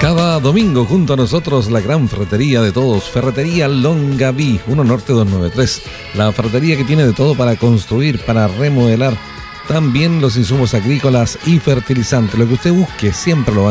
Cada domingo junto a nosotros la gran ferretería de todos, Ferretería Longaví, 1 Norte 293. La ferretería que tiene de todo para construir, para remodelar, también los insumos agrícolas y fertilizantes. Lo que usted busque siempre lo va a